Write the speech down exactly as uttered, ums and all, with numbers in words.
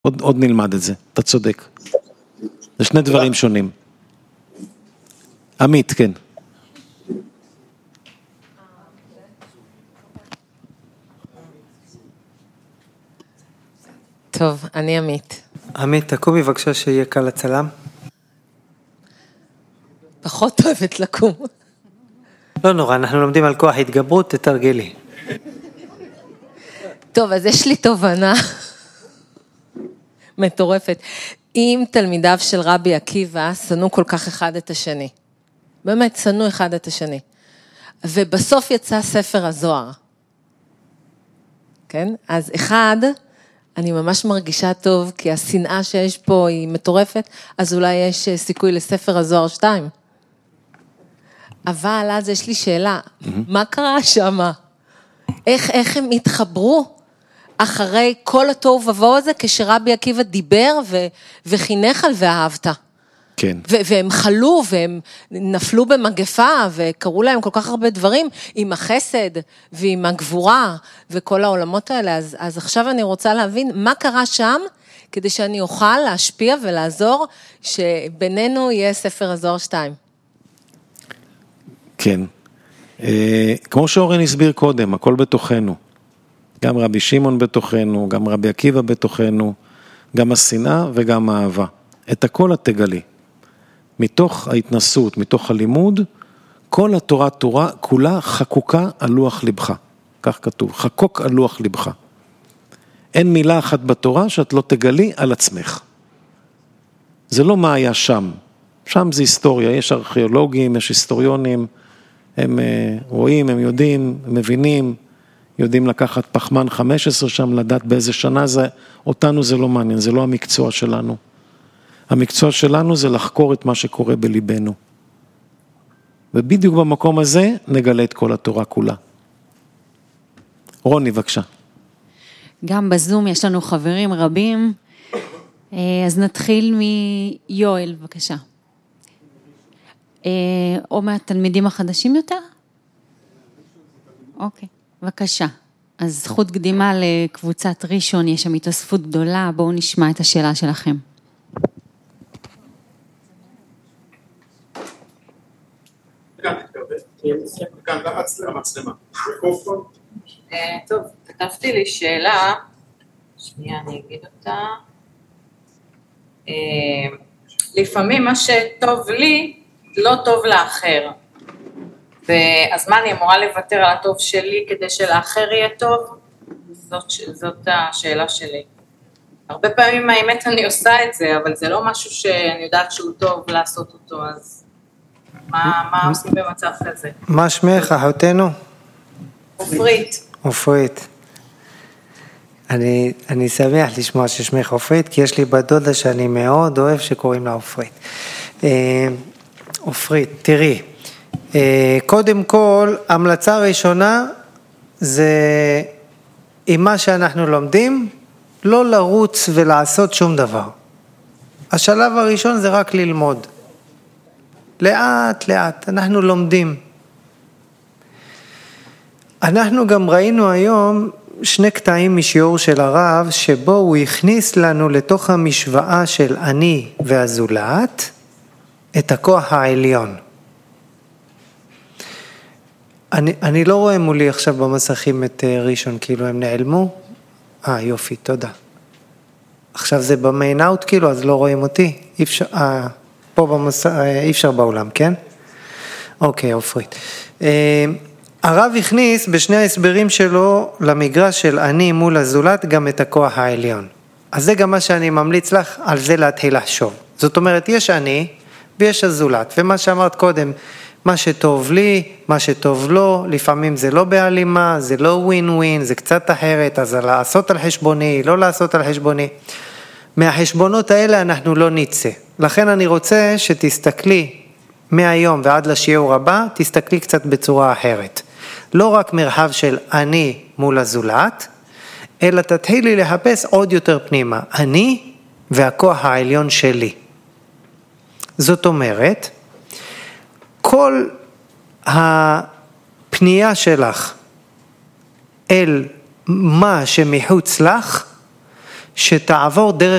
עוד, עוד נלמד את זה, אתה צודק. זה שני דברים שונים. עמית, כן. טוב, אני עמית. עמית, תקומי בבקשה שיהיה קל לצלם. פחות אוהבת לקום. לא נורא, אנחנו לומדים על כוח התגברות, תתרגלי. טוב, אז יש לי תובנה מטורפת. אם תלמידיו של רבי עקיבא שנאו כל כך אחד את השני, באמת שנאו אחד את השני, ובסוף יצא ספר הזוהר, כן? אז אחד, אני ממש מרגישה טוב, כי השנאה שיש פה היא מטורפת, אז אולי יש סיכוי לספר הזוהר שתיים. אבל אז יש לי שאלה, מה קרה שמה? איך, איך הם התחברו אחרי כל התוהו ובוהו הזה, כשרבי עקיבא דיבר ו, וחינך על ואהבת? כן. ו, והם חלו, והם נפלו במגפה, וקראו להם כל כך הרבה דברים, עם החסד, ועם הגבורה, וכל העולמות האלה. אז, אז עכשיו אני רוצה להבין, מה קרה שם, כדי שאני אוכל להשפיע ולעזור, שבינינו יהיה ספר הזוהר שתיים. כן. כמו שאורן הסביר קודם, הכל בתוכנו. גם רבי שמעון בתוכנו, גם רבי עקיבא בתוכנו, גם השנאה וגם האהבה. את הכל את תגלי. מתוך ההתנסות, מתוך הלימוד, כל התורה תורה כולה חקוקה על לוח לבך. כך כתוב, חקוק על לוח לבך. אין מילה אחת בתורה שאת לא תגלי על עצמך. זה לא מה היה שם. שם זה היסטוריה, יש ארכיאולוגים, יש היסטוריונים, הם רואים, הם יודעים, הם מבינים, יודעים לקחת פחמן חמש עשרה שם, לדעת באיזה שנה זה, אותנו זה לא מעניין, זה לא המקצוע שלנו. המקצוע שלנו זה לחקור את מה שקורה בליבנו. ובדיוק במקום הזה נגלה את כל התורה כולה. רוני, בבקשה. גם בזום יש לנו חברים רבים, אז נתחיל מיואל, בבקשה. או מהתלמידים החדשים יותר? אוקיי, בבקשה. אז זכות קדימה לקבוצת ראשון, יש שם התאספות גדולה, בואו נשמע את השאלה שלכם. טוב, כתבתי לי שאלה, שנייה אני אגיד אותה, לפעמים מה שטוב לי, לא טוב לאחר, ואז מה אני אמורה לוותר על הטוב שלי כדי שלאחר יהיה טוב? זאת, זאת השאלה שלי. הרבה פעמים האמת אני עושה את זה, אבל זה לא משהו שאני יודעת שהוא טוב לעשות אותו, אז מה, מה עושים במצב כזה? מה שמך, אחותנו? עופרית. עופרית. אני, אני שמח לשמוע ששמך עופרית, כי יש לי בת דודה שאני מאוד אוהב שקוראים לה עופרית. עופרית, תראי, קודם כל, המלצה ראשונה זה עם מה שאנחנו לומדים, לא לרוץ ולעשות שום דבר. השלב הראשון זה רק ללמוד. לאט לאט, אנחנו לומדים. אנחנו גם ראינו היום שני קטעים משיעור של הרב, שבו הוא הכניס לנו לתוך המשוואה של אני והזולת, את הכוח העליון. אני, אני לא רואה מולי עכשיו במסכים את ראשון, כאילו הם נעלמו. אה, יופי, תודה. עכשיו זה במיין אאוט כאילו, אז לא רואים אותי. אי אפשר, אה, פה במס... אה, אי אפשר בעולם, כן? אוקיי, עופרית. אה, הרב הכניס בשני ההסברים שלו למגרש של אני מול הזולת גם את הכוח העליון. אז זה גם מה שאני ממליץ לך, על זה להתחיל לחשוב. זאת אומרת, יש אני ויש הזולת, ומה שאמרת קודם, מה שטוב לי, מה שטוב לו, לפעמים זה לא בהלימה, זה לא ווין ווין, זה קצת אחרת, אז לעשות על חשבוני, לא לעשות על חשבוני. מהחשבונות האלה אנחנו לא נצא. לכן אני רוצה שתסתכלי מהיום ועד לשיעור הבא, תסתכלי קצת בצורה אחרת. לא רק מרחב של אני מול הזולת, אלא תתחילי לחפש עוד יותר פנימה. אני והכוח העליון שלי. זאת אומרת, כל הפנייה שלך אל מה שמחוץ לך, שתעבור דרך